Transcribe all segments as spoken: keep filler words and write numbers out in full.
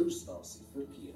Spoorstasie verkeer.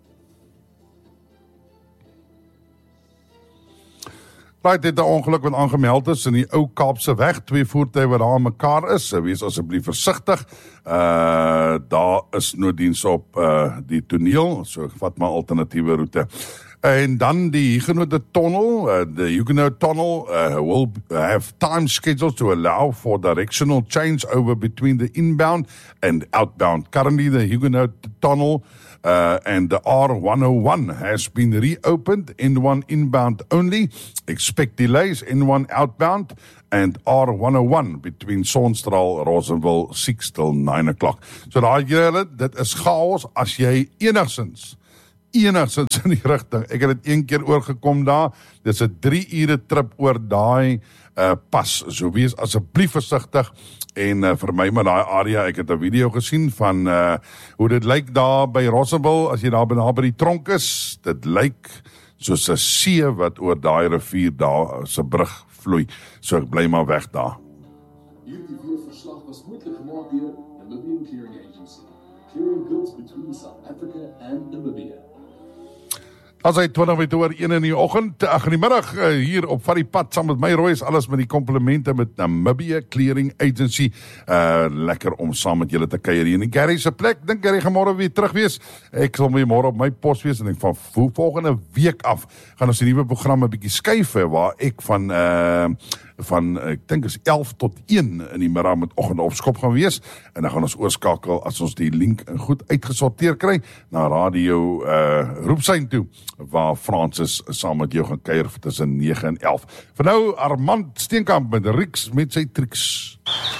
Right, het 'n ongeluk wat aangemeld is in die Ou Kaapse weg. Twee voertuie wat daar aan mekaar is. Wees asseblief versigtig. Uh, daar is nooddiens op uh, die toneel, so vat maar alternatiewe roete. En dan die Huguenot Tunnel, uh, the Huguenot Tunnel uh, will have time schedules to allow for directional changeover between the inbound and outbound. Currently, the Huguenot Tunnel uh, and the R one oh one has been reopened, N one inbound only. Expect delays, N one outbound and R one oh one between Sonstraal, Rosenville, six till nine o'clock. So daar julle, dit is chaos as jy enigsins enigstens in die rigting. Ek het dit een keer oorgekom daar. Dit is 'n drie ure trip oor daai uh, pas. So wees asseblief versigtig. En uh, vir my met daai area, ek het 'n video gesien van uh, hoe dit lyk daar by Rosseville, as jy daar by, by die tronk is. Dit lyk soos 'n see wat oor daai rivier daar se brug vloei. So ek bly maar weg daar. Hierdie weerverslag was moontlik gemaak deur Namibian Clearing Agency. Clearing goods between South Africa and Namibia. As hy twintig minute oor een in die oggend, ag in die middag uh, hier op Van die Pad saam met my Royce, alles met die komplimente met Namibia Clearing Agency. Uh, lekker om saam met julle te kuier hier in die Gary se plek. Dink Gary gaan môre weer terug wees. Ek sal weer môre op my pos wees en ek van volgende week af gaan ons die nuwe program 'n bietjie skuif waar ek van uh, van, ek dink is elf tot een in die middag met oggend opskop gaan wees, en dan gaan ons oorskakel as ons die link goed uitgesorteer kry, na radio uh, Roepsyn toe, waar Francis saam met jou gaan kuier tussen nege en elf. Vir nou, Armand Steenkamp met Rieks met sy triks.